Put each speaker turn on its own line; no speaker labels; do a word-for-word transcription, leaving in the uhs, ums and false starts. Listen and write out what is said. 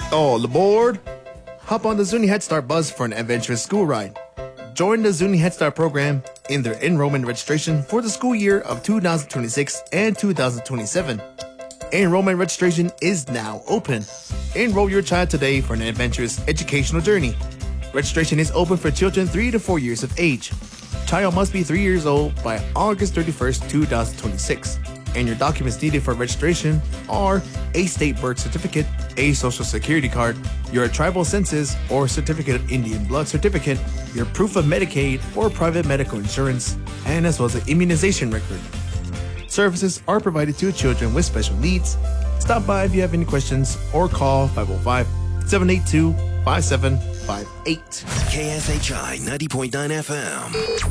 All aboard! Hop on the Zuni Head Start bus for an adventurous school ride. Join the Zuni Head Start program in their enrollment registration for the school year of two thousand twenty-six and two thousand twenty-seven. Enrollment registration is now open. Enroll your child today for an adventurous educational journey. Registration is open for children three to four years of age. Child must be three years old by August thirty-first, two thousand twenty-six. And your documents needed for registration are a state birth certificate, a social security card, your tribal census or certificate of Indian blood certificate, your proof of Medicaid or private medical insurance, and as well as an immunization record. Services are provided to children with special needs. Stop by if you have any questions or call five oh five, seven eight two, five seven five eight.
K S H I ninety point nine F M.